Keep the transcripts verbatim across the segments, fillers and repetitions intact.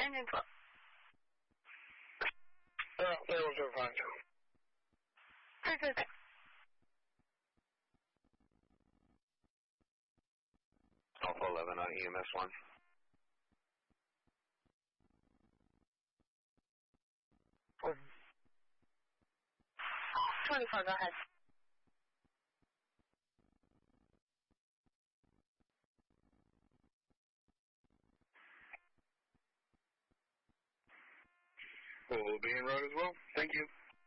Engine twelve. Uh, there was a fine. three two six. Alpha eleven on E M S one. twenty-four, go ahead. We'll be en route as well. Thank you.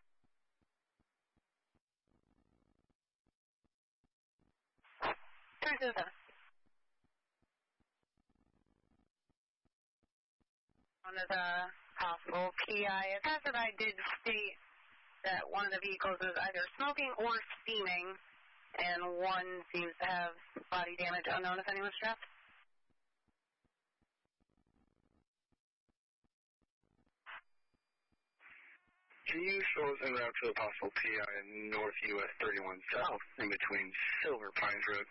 three two seven. One of the possible P I. It says that I did state that one of the vehicles is either smoking or steaming, and one seems to have body damage unknown if anyone's strapped. Can you show us en route to a possible P I in North U S thirty-one South in between Silver Pines Road?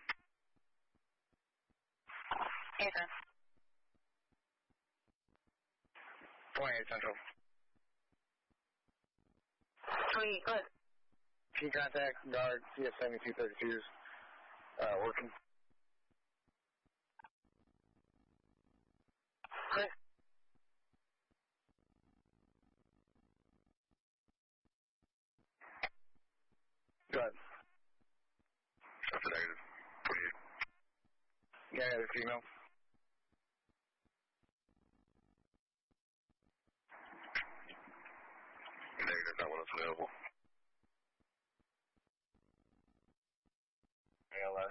Ethan. twenty-eight Central. twenty-eight, good. Key contact, guard, C S seventy-two thirty-twos, uh, working. Good. Go ahead. That's negative. twenty-eight. Yeah, yeah, there's email. Negative, that one is available. Yeah, last.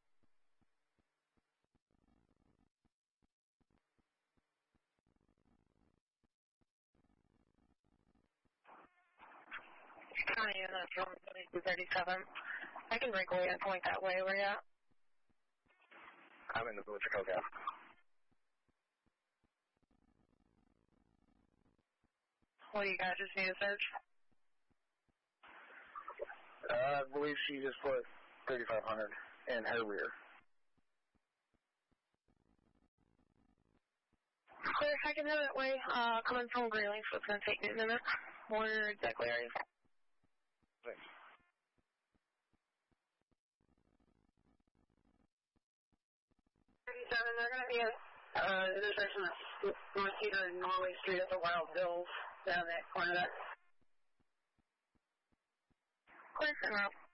Hi, that's from twenty-two thirty-seven. I can break away and point that way. Where you at? I'm in the Butcher Coke. What do you guys just need to search? Uh, I believe she just put thirty-five hundred in her rear. Clear, I can head that way. Uh, coming from Greeley, so it's going to take me a minute. Where exactly are you? Thanks. thirty-seven, they're going to be at uh, the intersection of North Cedar and Norway Street at the Wild Hills, down that corner there. Clear, and out.